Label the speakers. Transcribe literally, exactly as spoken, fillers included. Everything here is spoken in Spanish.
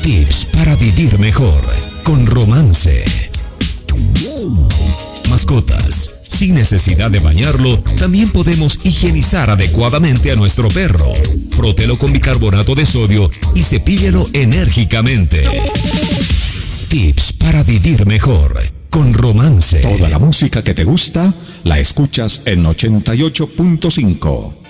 Speaker 1: Tips para vivir mejor con Romance. Mascotas. Sin necesidad de bañarlo, también podemos higienizar adecuadamente a nuestro perro. Frótelo con bicarbonato de sodio y cepíllelo enérgicamente. Tips para vivir mejor con Romance.
Speaker 2: Toda la música que te gusta la escuchas en ochenta y ocho punto cinco.